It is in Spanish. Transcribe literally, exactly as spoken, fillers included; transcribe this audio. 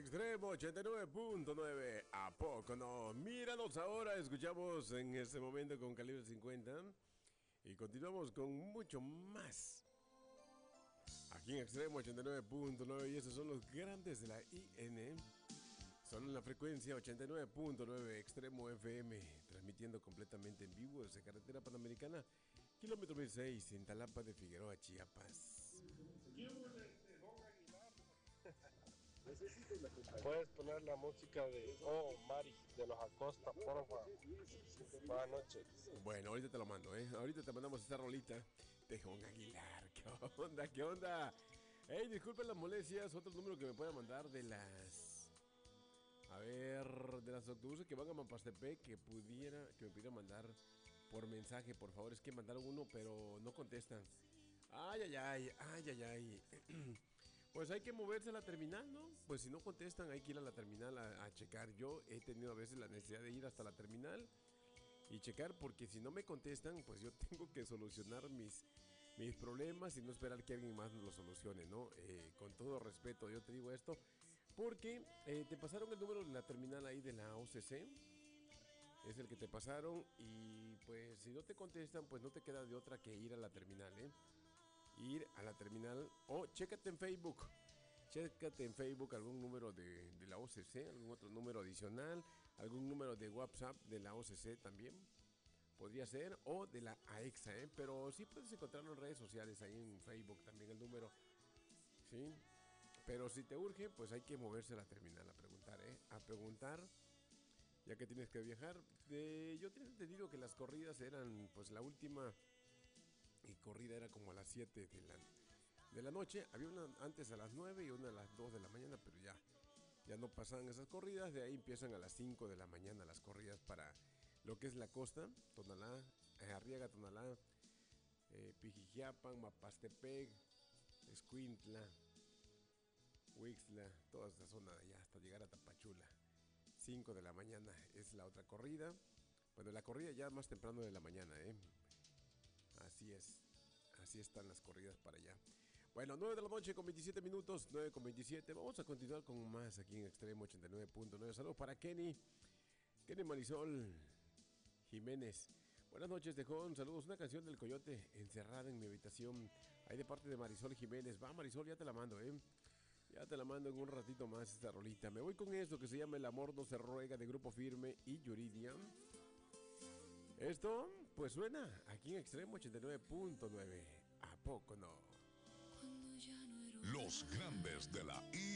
Extremo ochenta y nueve punto nueve. ¿A poco no? Míranos ahora. Escuchamos en este momento con Calibre cincuenta. Y continuamos con mucho más. Aquí en Extremo ochenta y nueve punto nueve. Y esos son los grandes de la I N. Son en la frecuencia ochenta y nueve punto nueve Extremo F M. Transmitiendo completamente en vivo desde Carretera Panamericana. Kilómetro mil seis en Talapa de Figueroa, Chiapas. Puedes poner la música de Oh Mari de los Acosta, por favor. Buenas noches. Bueno, ahorita te lo mando, ¿eh? Ahorita te mandamos esta rolita de Juan Aguilar. ¿Qué onda? ¿Qué onda? Hey, disculpen las molestias. Otro número que me pueda mandar de las... A ver, de las autobuses que van a Mampastepec, que pudiera, que me pudiera mandar por mensaje, por favor. Es que mandaron uno, pero no contestan. Ay, ay, ay, ay, ay, ay. Pues hay que moverse a la terminal, ¿no? Pues si no contestan, hay que ir a la terminal a, a checar. Yo he tenido a veces la necesidad de ir hasta la terminal y checar, porque si no me contestan, pues yo tengo que solucionar mis, mis problemas y no esperar que alguien más lo solucione, ¿no? Eh, con todo respeto, yo te digo esto, porque eh, te pasaron el número de la terminal ahí de la O C C. Es el que te pasaron y pues si no te contestan, pues no te queda de otra que ir a la terminal, ¿eh? Ir a la terminal o chécate en Facebook. Chécate en Facebook algún número de, de la O C C, algún otro número adicional, algún número de WhatsApp de la O C C también. Podría ser, o de la AEXA, ¿eh? Pero sí puedes encontrarlo en redes sociales, ahí en Facebook también el número. Sí, pero si te urge, pues hay que moverse a la terminal a preguntar, ¿eh? A preguntar, ya que tienes que viajar. De, yo tenía entendido que las corridas eran, pues la última y corrida era como a las siete de la, de la noche. Había una antes a las nueve y una a las dos de la mañana, pero ya, ya no pasaban esas corridas. De ahí empiezan a las cinco de la mañana las corridas para lo que es la costa, Tonalá, eh, Arriaga, Tonalá, eh, Pijijiapan, Mapastepec, Escuintla, Huixla, toda esa zona de allá hasta llegar a Tapachula. cinco de la mañana es la otra corrida. Bueno, la corrida ya más temprano de la mañana, ¿eh? Así es, así están las corridas para allá. Bueno, nueve de la noche con veintisiete minutos, nueve con veintisiete. Vamos a continuar con más aquí en Extremo ochenta y nueve punto nueve. Saludos para Kenny, Kenny Marisol Jiménez. Buenas noches, Tejón. Saludos. Una canción del Coyote, Encerrada en mi habitación. Ahí de parte de Marisol Jiménez. Va, Marisol, ya te la mando, ¿eh? Ya te la mando en un ratito más esta rolita. Me voy con esto que se llama El amor no se ruega, de Grupo Firme y Yuridia. Esto, pues suena aquí en Extremo ochenta y nueve punto nueve. ¿A poco no? Los grandes de la I